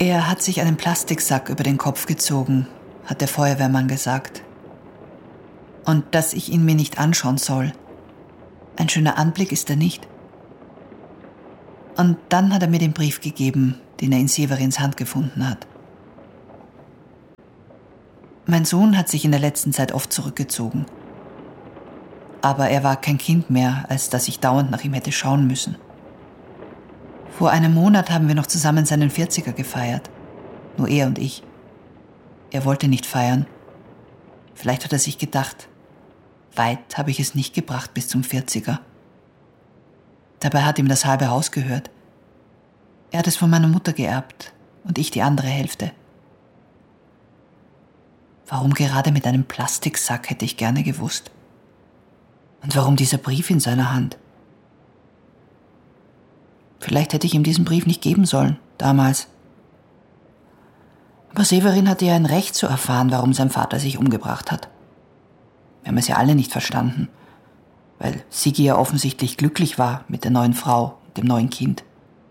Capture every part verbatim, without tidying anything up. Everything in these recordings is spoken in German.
Er hat sich einen Plastiksack über den Kopf gezogen, hat der Feuerwehrmann gesagt. Und dass ich ihn mir nicht anschauen soll. Ein schöner Anblick ist er nicht. Und dann hat er mir den Brief gegeben, den er in Severins Hand gefunden hat. Mein Sohn hat sich in der letzten Zeit oft zurückgezogen. Aber er war kein Kind mehr, als dass ich dauernd nach ihm hätte schauen müssen. Vor einem Monat haben wir noch zusammen seinen vierziger gefeiert. Nur er und ich. Er wollte nicht feiern. Vielleicht hat er sich gedacht, weit habe ich es nicht gebracht bis zum vierziger. Dabei hat ihm das halbe Haus gehört. Er hat es von meiner Mutter geerbt und ich die andere Hälfte. Warum gerade mit einem Plastiksack, hätte ich gerne gewusst. Und warum dieser Brief in seiner Hand? Vielleicht hätte ich ihm diesen Brief nicht geben sollen, damals. Aber Severin hatte ja ein Recht zu erfahren, warum sein Vater sich umgebracht hat. Wir haben es ja alle nicht verstanden, weil Sigi ja offensichtlich glücklich war mit der neuen Frau und dem neuen Kind.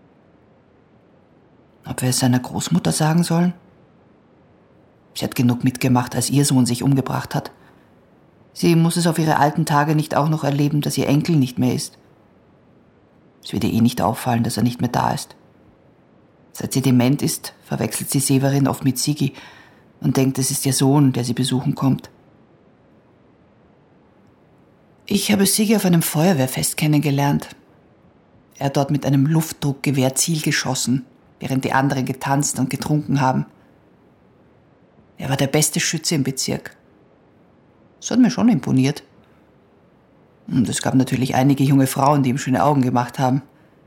Ob wir es seiner Großmutter sagen sollen? Sie hat genug mitgemacht, als ihr Sohn sich umgebracht hat. Sie muss es auf ihre alten Tage nicht auch noch erleben, dass ihr Enkel nicht mehr ist. Es wird ihr eh nicht auffallen, dass er nicht mehr da ist. Seit sie dement ist, verwechselt sie Severin oft mit Sigi und denkt, es ist ihr Sohn, der sie besuchen kommt. Ich habe Sigi auf einem Feuerwehrfest kennengelernt. Er hat dort mit einem Luftdruckgewehr Ziel geschossen, während die anderen getanzt und getrunken haben. Er war der beste Schütze im Bezirk. Das hat mir schon imponiert. Und es gab natürlich einige junge Frauen, die ihm schöne Augen gemacht haben.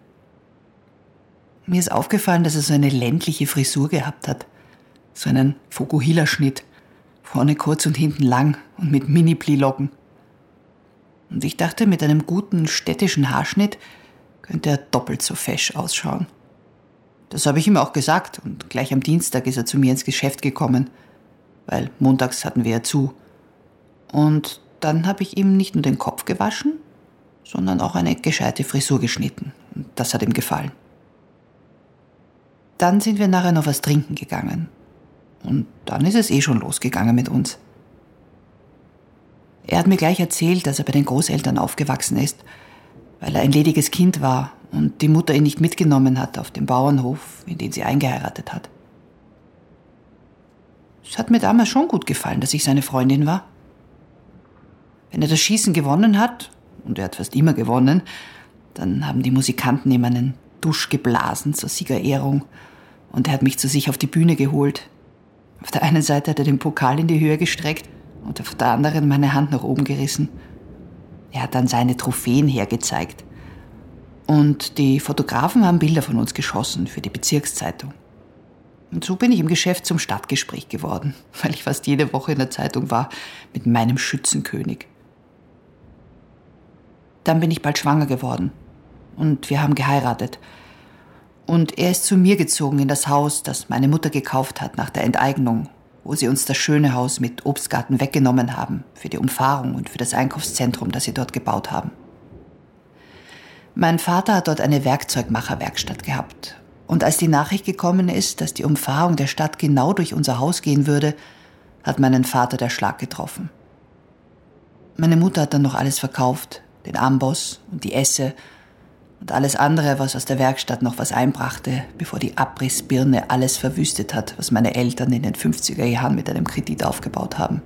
Mir ist aufgefallen, dass er so eine ländliche Frisur gehabt hat. So einen Fukuhila-Schnitt. Vorne kurz und hinten lang und mit Mini-Pli-Locken. Und ich dachte, mit einem guten städtischen Haarschnitt könnte er doppelt so fesch ausschauen. Das habe ich ihm auch gesagt und gleich am Dienstag ist er zu mir ins Geschäft gekommen, weil montags hatten wir ja zu. Und dann habe ich ihm nicht nur den Kopf gewaschen, sondern auch eine gescheite Frisur geschnitten. Und das hat ihm gefallen. Dann sind wir nachher noch was trinken gegangen. Und dann ist es eh schon losgegangen mit uns. Er hat mir gleich erzählt, dass er bei den Großeltern aufgewachsen ist, weil er ein lediges Kind war und die Mutter ihn nicht mitgenommen hat auf den Bauernhof, in den sie eingeheiratet hat. Es hat mir damals schon gut gefallen, dass ich seine Freundin war. Wenn er das Schießen gewonnen hat, und er hat fast immer gewonnen, dann haben die Musikanten ihm einen Dusch geblasen zur Siegerehrung und er hat mich zu sich auf die Bühne geholt. Auf der einen Seite hat er den Pokal in die Höhe gestreckt und auf der anderen meine Hand nach oben gerissen. Er hat dann seine Trophäen hergezeigt. Und die Fotografen haben Bilder von uns geschossen für die Bezirkszeitung. Und so bin ich im Geschäft zum Stadtgespräch geworden, weil ich fast jede Woche in der Zeitung war mit meinem Schützenkönig. Dann bin ich bald schwanger geworden und wir haben geheiratet. Und er ist zu mir gezogen in das Haus, das meine Mutter gekauft hat nach der Enteignung, wo sie uns das schöne Haus mit Obstgarten weggenommen haben für die Umfahrung und für das Einkaufszentrum, das sie dort gebaut haben. Mein Vater hat dort eine Werkzeugmacherwerkstatt gehabt. Und als die Nachricht gekommen ist, dass die Umfahrung der Stadt genau durch unser Haus gehen würde, hat meinen Vater der Schlag getroffen. Meine Mutter hat dann noch alles verkauft, den Amboss und die Esse und alles andere, was aus der Werkstatt noch was einbrachte, bevor die Abrissbirne alles verwüstet hat, was meine Eltern in den fünfziger Jahren mit einem Kredit aufgebaut haben.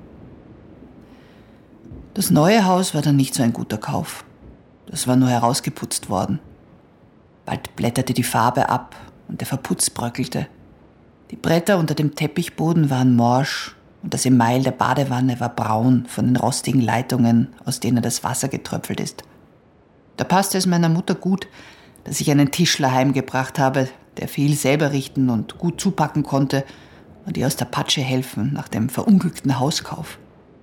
Das neue Haus war dann nicht so ein guter Kauf. Das war nur herausgeputzt worden. Bald blätterte die Farbe ab und der Verputz bröckelte. Die Bretter unter dem Teppichboden waren morsch und das Email der Badewanne war braun von den rostigen Leitungen, aus denen das Wasser getröpfelt ist. Da passte es meiner Mutter gut, dass ich einen Tischler heimgebracht habe, der viel selber richten und gut zupacken konnte und ihr aus der Patsche helfen nach dem verunglückten Hauskauf.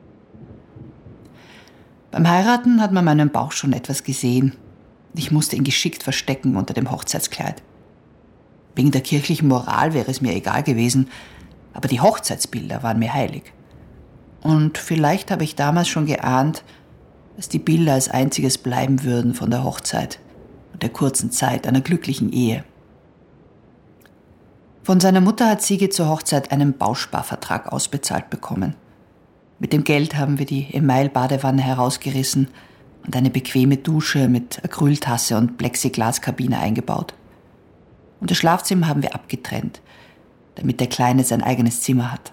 Beim Heiraten hat man meinen Bauch schon etwas gesehen. Ich musste ihn geschickt verstecken unter dem Hochzeitskleid. Wegen der kirchlichen Moral wäre es mir egal gewesen, aber die Hochzeitsbilder waren mir heilig. Und vielleicht habe ich damals schon geahnt, dass die Bilder als einziges bleiben würden von der Hochzeit und der kurzen Zeit einer glücklichen Ehe. Von seiner Mutter hat Sigi zur Hochzeit einen Bausparvertrag ausbezahlt bekommen. Mit dem Geld haben wir die Email-Badewanne herausgerissen und eine bequeme Dusche mit Acryltasse und Plexiglaskabine eingebaut. Und das Schlafzimmer haben wir abgetrennt, damit der Kleine sein eigenes Zimmer hat.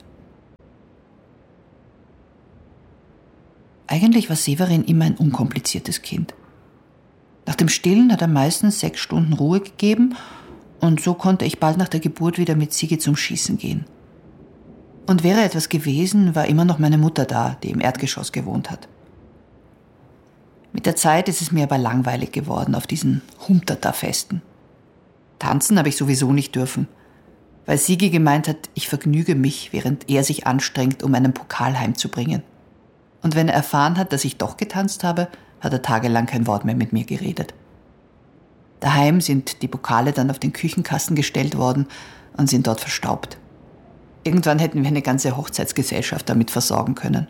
Eigentlich war Severin immer ein unkompliziertes Kind. Nach dem Stillen hat er meistens sechs Stunden Ruhe gegeben und so konnte ich bald nach der Geburt wieder mit Sigi zum Schießen gehen. Und wäre etwas gewesen, war immer noch meine Mutter da, die im Erdgeschoss gewohnt hat. Mit der Zeit ist es mir aber langweilig geworden auf diesen Humtata-Festen. Tanzen habe ich sowieso nicht dürfen, weil Sigi gemeint hat, ich vergnüge mich, während er sich anstrengt, um einen Pokal heimzubringen. Und wenn er erfahren hat, dass ich doch getanzt habe, hat er tagelang kein Wort mehr mit mir geredet. Daheim sind die Pokale dann auf den Küchenkasten gestellt worden und sind dort verstaubt. Irgendwann hätten wir eine ganze Hochzeitsgesellschaft damit versorgen können.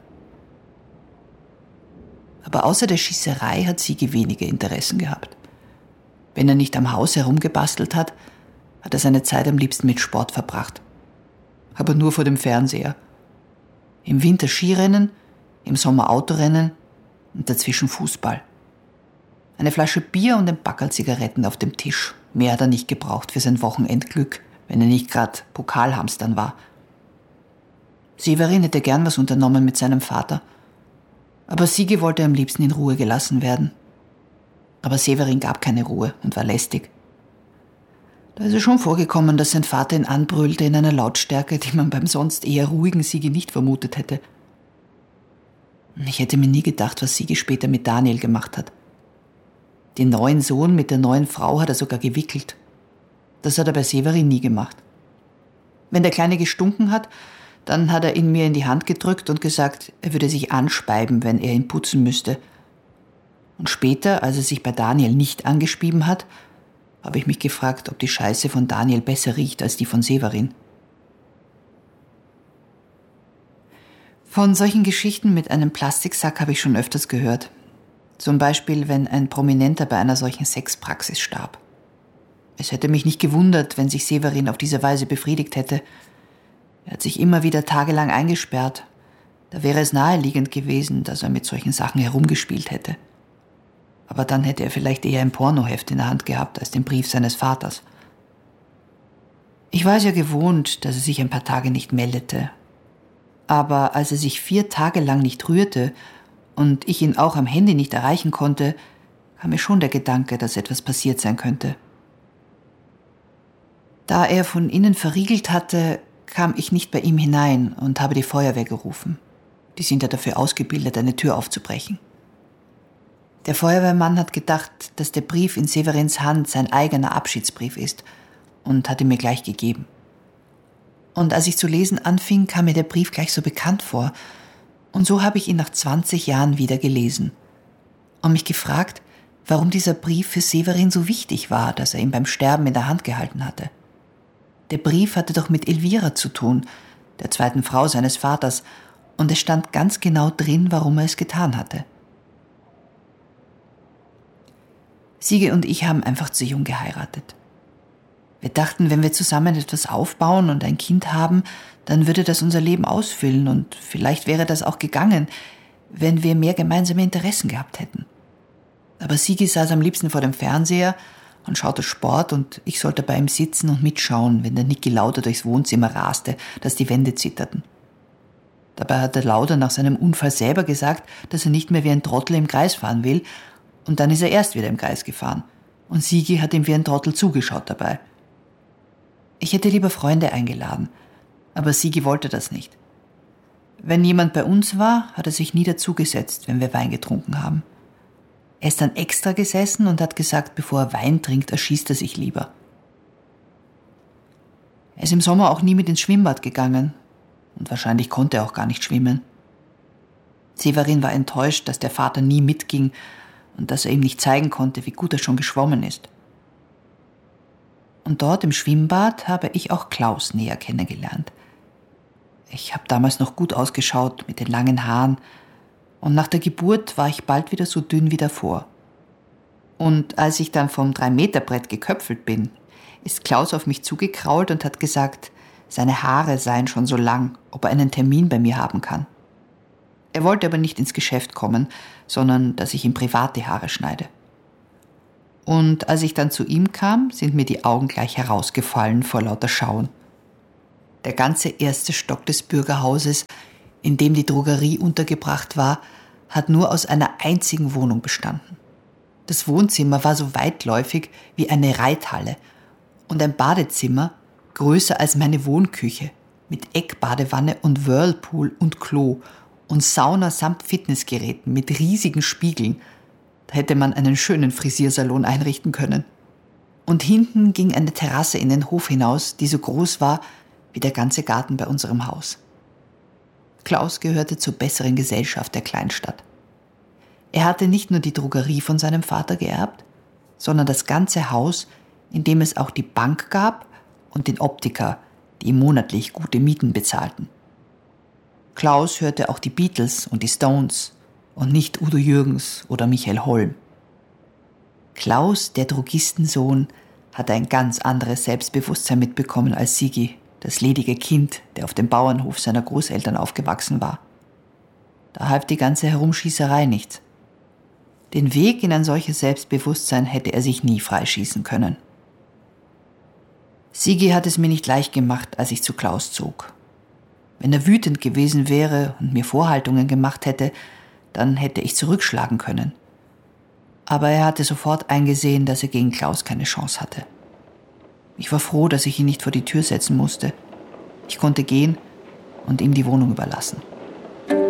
Aber außer der Schießerei hat Sigi wenige Interessen gehabt. Wenn er nicht am Haus herumgebastelt hat, hat er seine Zeit am liebsten mit Sport verbracht. Aber nur vor dem Fernseher. Im Winter Skirennen, im Sommer Autorennen und dazwischen Fußball. Eine Flasche Bier und ein Packerl Zigaretten auf dem Tisch. Mehr hat er nicht gebraucht für sein Wochenendglück, wenn er nicht gerade Pokalhamstern war. Severin hätte gern was unternommen mit seinem Vater. Aber Sigi wollte am liebsten in Ruhe gelassen werden. Aber Severin gab keine Ruhe und war lästig. Da ist es schon vorgekommen, dass sein Vater ihn anbrüllte in einer Lautstärke, die man beim sonst eher ruhigen Sigi nicht vermutet hätte. Ich hätte mir nie gedacht, was Sigi später mit Daniel gemacht hat. Den neuen Sohn mit der neuen Frau hat er sogar gewickelt. Das hat er bei Severin nie gemacht. Wenn der Kleine gestunken hat, dann hat er ihn mir in die Hand gedrückt und gesagt, er würde sich anspeiben, wenn er ihn putzen müsste. Und später, als er sich bei Daniel nicht angespieben hat, habe ich mich gefragt, ob die Scheiße von Daniel besser riecht als die von Severin. Von solchen Geschichten mit einem Plastiksack habe ich schon öfters gehört. Zum Beispiel, wenn ein Prominenter bei einer solchen Sexpraxis starb. Es hätte mich nicht gewundert, wenn sich Severin auf diese Weise befriedigt hätte. Er hat sich immer wieder tagelang eingesperrt. Da wäre es naheliegend gewesen, dass er mit solchen Sachen herumgespielt hätte. Aber dann hätte er vielleicht eher ein Pornoheft in der Hand gehabt als den Brief seines Vaters. Ich war es ja gewohnt, dass er sich ein paar Tage nicht meldete. Aber als er sich vier Tage lang nicht rührte und ich ihn auch am Handy nicht erreichen konnte, kam mir schon der Gedanke, dass etwas passiert sein könnte. Da er von innen verriegelt hatte, kam ich nicht bei ihm hinein und habe die Feuerwehr gerufen. Die sind ja dafür ausgebildet, eine Tür aufzubrechen. Der Feuerwehrmann hat gedacht, dass der Brief in Severins Hand sein eigener Abschiedsbrief ist und hat ihn mir gleich gegeben. Und als ich zu lesen anfing, kam mir der Brief gleich so bekannt vor. Und so habe ich ihn nach zwanzig Jahren wieder gelesen und mich gefragt, warum dieser Brief für Severin so wichtig war, dass er ihn beim Sterben in der Hand gehalten hatte. Der Brief hatte doch mit Elvira zu tun, der zweiten Frau seines Vaters, und es stand ganz genau drin, warum er es getan hatte. Sigi und ich haben einfach zu jung geheiratet. Wir dachten, wenn wir zusammen etwas aufbauen und ein Kind haben, dann würde das unser Leben ausfüllen und vielleicht wäre das auch gegangen, wenn wir mehr gemeinsame Interessen gehabt hätten. Aber Sigi saß am liebsten vor dem Fernseher und schaute Sport und ich sollte bei ihm sitzen und mitschauen, wenn der Niki lauter durchs Wohnzimmer raste, dass die Wände zitterten. Dabei hat der Lauder nach seinem Unfall selber gesagt, dass er nicht mehr wie ein Trottel im Kreis fahren will, und dann ist er erst wieder im Kreis gefahren. Und Sigi hat ihm wie ein Trottel zugeschaut dabei. Ich hätte lieber Freunde eingeladen, aber Sigi wollte das nicht. Wenn jemand bei uns war, hat er sich nie dazugesetzt, wenn wir Wein getrunken haben. Er ist dann extra gesessen und hat gesagt, bevor er Wein trinkt, erschießt er sich lieber. Er ist im Sommer auch nie mit ins Schwimmbad gegangen und wahrscheinlich konnte er auch gar nicht schwimmen. Severin war enttäuscht, dass der Vater nie mitging und dass er ihm nicht zeigen konnte, wie gut er schon geschwommen ist. Und dort im Schwimmbad habe ich auch Klaus näher kennengelernt. Ich habe damals noch gut ausgeschaut mit den langen Haaren und nach der Geburt war ich bald wieder so dünn wie davor. Und als ich dann vom drei Meter Brett geköpfelt bin, ist Klaus auf mich zugekrault und hat gesagt, seine Haare seien schon so lang, ob er einen Termin bei mir haben kann. Er wollte aber nicht ins Geschäft kommen, sondern dass ich ihm privat die Haare schneide. Und als ich dann zu ihm kam, sind mir die Augen gleich herausgefallen vor lauter Schauen. Der ganze erste Stock des Bürgerhauses, in dem die Drogerie untergebracht war, hat nur aus einer einzigen Wohnung bestanden. Das Wohnzimmer war so weitläufig wie eine Reithalle und ein Badezimmer größer als meine Wohnküche mit Eckbadewanne und Whirlpool und Klo und Sauna samt Fitnessgeräten mit riesigen Spiegeln. Da hätte man einen schönen Frisiersalon einrichten können. Und hinten ging eine Terrasse in den Hof hinaus, die so groß war wie der ganze Garten bei unserem Haus. Klaus gehörte zur besseren Gesellschaft der Kleinstadt. Er hatte nicht nur die Drogerie von seinem Vater geerbt, sondern das ganze Haus, in dem es auch die Bank gab und den Optiker, die ihm monatlich gute Mieten bezahlten. Klaus hörte auch die Beatles und die Stones und nicht Udo Jürgens oder Michael Holm. Klaus, der Drogistensohn, hatte ein ganz anderes Selbstbewusstsein mitbekommen als Sigi, das ledige Kind, der auf dem Bauernhof seiner Großeltern aufgewachsen war. Da half die ganze Herumschießerei nichts. Den Weg in ein solches Selbstbewusstsein hätte er sich nie freischießen können. Sigi hat es mir nicht leicht gemacht, als ich zu Klaus zog. Wenn er wütend gewesen wäre und mir Vorhaltungen gemacht hätte, dann hätte ich zurückschlagen können. Aber er hatte sofort eingesehen, dass er gegen Klaus keine Chance hatte. Ich war froh, dass ich ihn nicht vor die Tür setzen musste. Ich konnte gehen und ihm die Wohnung überlassen.